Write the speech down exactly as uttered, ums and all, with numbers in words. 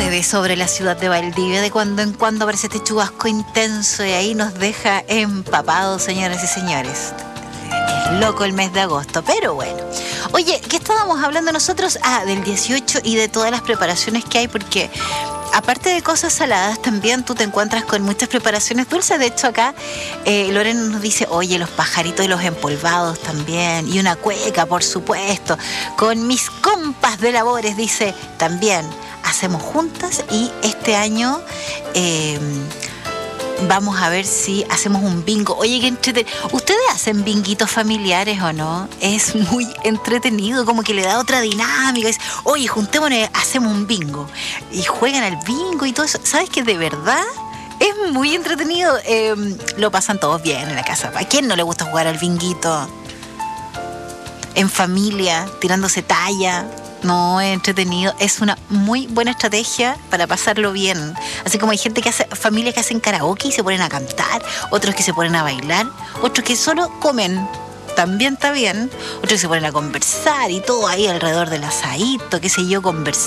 llueve sobre la ciudad de Valdivia. De cuando en cuando aparece este chubasco intenso y ahí nos deja empapados, señoras y señores. Es loco el mes de agosto, pero bueno. Oye, ¿qué estábamos hablando nosotros? Ah, del dieciocho y de todas las preparaciones que hay, porque aparte de cosas saladas, también tú te encuentras con muchas preparaciones dulces. De hecho, acá eh, Lorena nos dice, oye, los pajaritos y los empolvados también, y una cueca, por supuesto. Con mis compas de labores, dice, también hacemos juntas, y este año eh, vamos a ver si hacemos un bingo. Oye, qué entretenido. ¿Ustedes hacen binguitos familiares o no? Es muy entretenido, como que le da otra dinámica. Es, oye, juntémonos, hacemos un bingo. Y juegan al bingo y todo eso. ¿Sabes qué? De verdad es muy entretenido. Eh, lo pasan todos bien en la casa. ¿A quién no le gusta jugar al binguito? En familia, tirándose talla. No, es entretenido. Es una muy buena estrategia para pasarlo bien. Así como hay gente que hace, familias que hacen karaoke y se ponen a cantar, otros que se ponen a bailar, otros que solo comen, también está bien, otros que se ponen a conversar y todo ahí alrededor del asadito, qué sé yo, conversar.